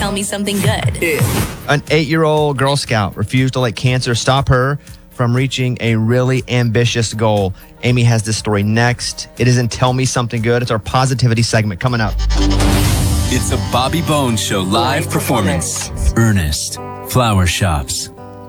Tell me something good. An 8-year-old Girl Scout refused to let cancer stop her from reaching a really ambitious goal. Amy has this story next. It is in Tell Me Something Good. It's our positivity segment coming up. It's a Bobby Bones Show live performance. Ernest, Flower Shops.